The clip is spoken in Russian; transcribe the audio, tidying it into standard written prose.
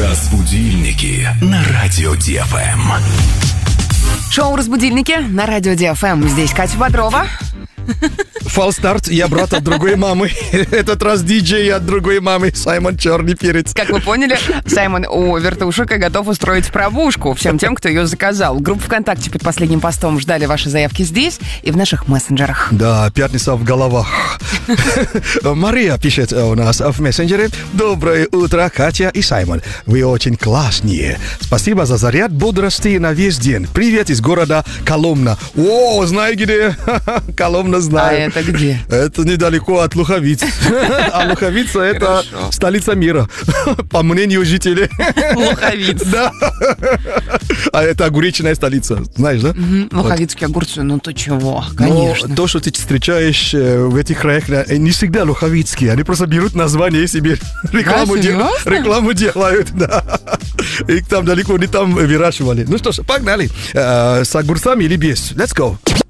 Разбудильники на радио ДФМ. Шоу «Разбудильники» на радио ДФМ. Здесь Катя Бодрова. Фалстарт, я брат от другой мамы. Этот раз диджей от другой мамы, Саймон Черный Перец. Как вы поняли, Саймон у вертушек и готов устроить пробушку всем тем, кто ее заказал. Группа ВКонтакте под последним постом ждали ваши заявки здесь и в наших мессенджерах. Да, пятница в головах. Мария пишет у нас в мессенджере: доброе утро, Катя и Саймон. Вы очень классные. Спасибо за заряд бодрости на весь день. Привет из города Коломна. О, знаю где? Коломна знаю. А это где? Это недалеко от Луховиц. А Луховица — это столица мира, по мнению жителей. Луховиц. Да. А это огуречная столица, знаешь, да? Луховицкие огурцы, ну ты чего, конечно. Но то, что ты встречаешь в этих краях, не всегда луховицкие. Они просто берут название и себе рекламу делают. Да. Их там далеко не там выращивали. Ну что ж, погнали. С огурцами или без? Let's go.